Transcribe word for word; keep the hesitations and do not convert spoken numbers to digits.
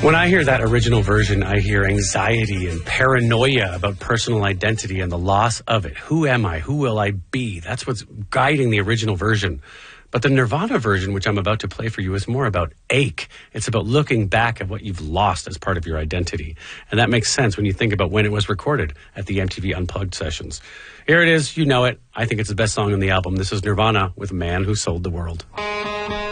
When I hear that original version, I hear anxiety and paranoia about personal identity and the loss of it. Who am I? Who will I be? That's what's guiding the original version. But the Nirvana version, which I'm about to play for you, is more about ache. It's about looking back at what you've lost as part of your identity. And that makes sense when you think about when it was recorded at the M T V Unplugged sessions. Here it is. You know it. I think it's the best song on the album. This is Nirvana with Man Who Sold the World.